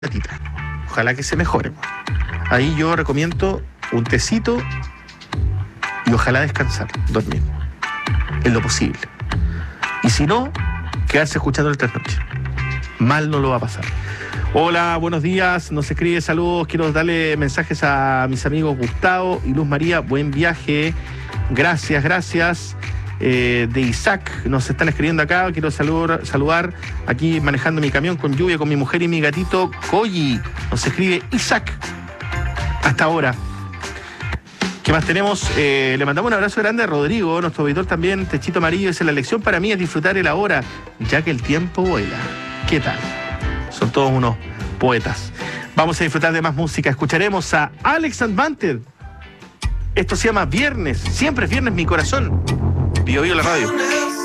gatita. Ojalá que se mejore. Ahí yo recomiendo un tecito y ojalá descansar, dormir, en lo posible. Y si no, quedarse escuchando el trasnoche. Mal no lo va a pasar. Hola, buenos días, nos escribe saludos, quiero darle mensajes a mis amigos Gustavo y Luz María, buen viaje, gracias. De Isaac, nos están escribiendo acá, quiero saludar aquí manejando mi camión con lluvia con mi mujer y mi gatito Koji, nos escribe Isaac, hasta ahora. ¿Qué más tenemos? Le mandamos un abrazo grande a Rodrigo, nuestro auditor también, Techito Amarillo, dice: la lección para mí es disfrutar el ahora, ya que el tiempo vuela. ¿Qué tal? Son todos unos poetas. Vamos a disfrutar de más música, escucharemos a Alex Advanted. Esto se llama Viernes, siempre es viernes mi corazón. Bio la radio.